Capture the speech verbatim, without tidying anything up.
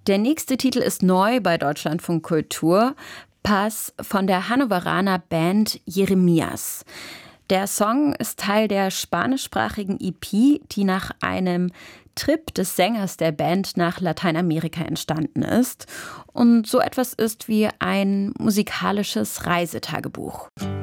Der nächste Titel ist neu bei Deutschlandfunk Kultur. Pass von der Hannoveraner Band Jeremias. Der Song ist Teil der spanischsprachigen E P, die nach einem Trip des Sängers der Band nach Lateinamerika entstanden ist. Und so etwas ist wie ein musikalisches Reisetagebuch.